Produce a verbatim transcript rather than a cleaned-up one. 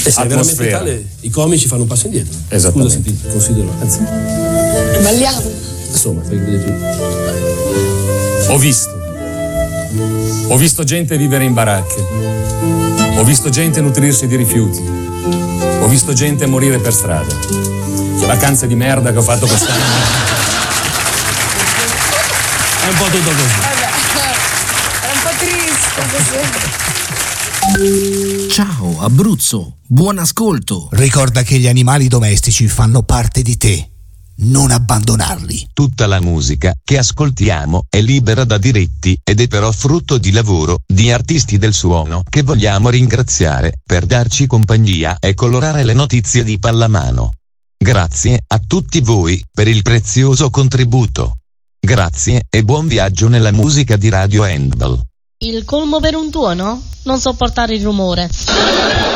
E se è veramente tale, i comici fanno un passo indietro. Esattamente. Scusa se ti considero. Anzi. Sbagliato. Insomma, fai vedere tu. Ho visto. Ho visto gente vivere in baracche. Ho visto gente nutrirsi di rifiuti. Ho visto gente morire per strada. Che vacanze di merda che ho fatto quest'anno. È un po' tutto così. È un po' triste. Ciao Abruzzo, buon ascolto. Ricorda che gli animali domestici fanno parte di te. Non abbandonarli. Tutta la musica che ascoltiamo è libera da diritti ed è però frutto di lavoro di artisti del suono che vogliamo ringraziare per darci compagnia e colorare le notizie di Pallamano. Grazie a tutti voi per il prezioso contributo. Grazie e buon viaggio nella musica di Radio Handball. Il colmo per un tuono? Non sopportare il rumore.